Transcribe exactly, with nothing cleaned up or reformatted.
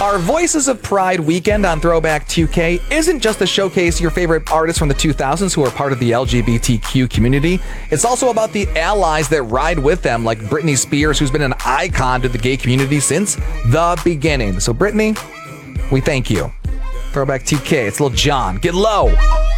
Our Voices of Pride weekend on Throwback two K isn't just to showcase your favorite artists from the two thousands who are part of the L G B T Q community. It's also about the allies that ride with them, like Britney Spears, who's been an icon to the gay community since the beginning. So, Britney, we thank you. Throwback two K, it's Lil Jon. Get low.